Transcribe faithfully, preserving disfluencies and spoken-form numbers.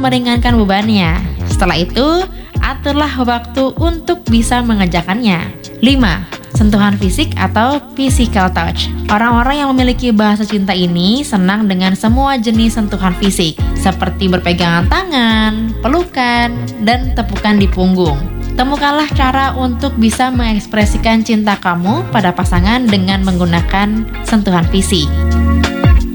meringankan bebannya. Setelah itu, aturlah waktu untuk bisa mengerjakannya. lima. Sentuhan fisik atau physical touch. Orang-orang yang memiliki bahasa cinta ini senang dengan semua jenis sentuhan fisik, seperti berpegangan tangan, pelukan, dan tepukan di punggung. Temukanlah cara untuk bisa mengekspresikan cinta kamu pada pasangan dengan menggunakan sentuhan fisik.